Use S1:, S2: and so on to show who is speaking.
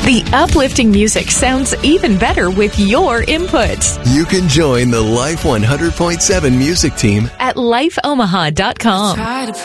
S1: The uplifting music sounds even better with your input.
S2: You can join the Life 100.7 music team
S1: at lifeomaha.com.